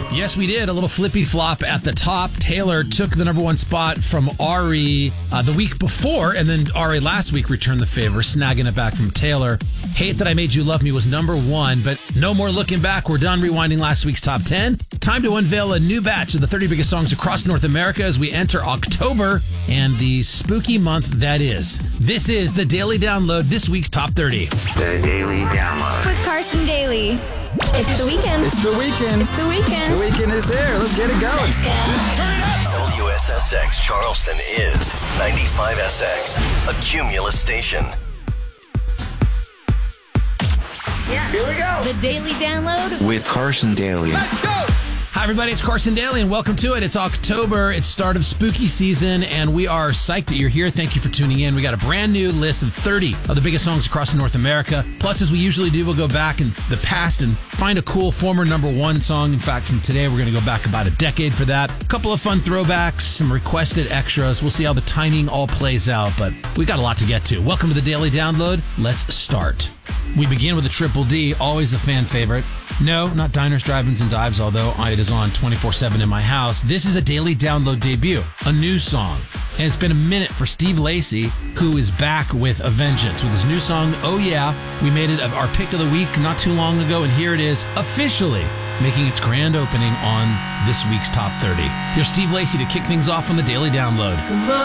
Yes, we did. A little flippy flop at the top. Taylor took the number one spot from Ari the week before, and then Ari last week returned the favor, snagging it back from Taylor. Hate That I Made You Love Me was number one, but no more looking back. We're done rewinding last week's top 10. Time to unveil a new batch of the 30 biggest songs across North America as we enter October and the spooky month that is. This is the Daily Download, this week's top 30. The Daily Download. With Carson Daly. It's the weekend. It's the weekend. It's the weekend. The weekend is here. Let's get it going. WSSX Charleston is 95SX, a Cumulus station. Yeah. Here we go. The Daily Download. With Carson Daly. Let's go. Hi, everybody. It's Carson Daly, and welcome to it. It's October. It's start of spooky season, and we are psyched that you're here. Thank you for tuning in. We got a brand new list of 30 of the biggest songs across North America. Plus, as we usually do, we'll go back in the past and find a cool former number one song. In fact, from today, we're going to go back about a decade for that. A couple of fun throwbacks, some requested extras. We'll see how the timing all plays out, but we got a lot to get to. Welcome to the Daily Download. Let's start. We begin with a Triple D, always a fan favorite. No, not Diners, Drive-Ins, and Dives, although it is on 24/7 in my house. This is a Daily Download debut, a new song. And it's been a minute for Steve Lacy, who is back with a vengeance with his new song, Oh Yeah. We made it our pick of the week not too long ago, and here it is, officially making its grand opening on this week's Top 30. Here's Steve Lacy to kick things off on the Daily Download. Come on.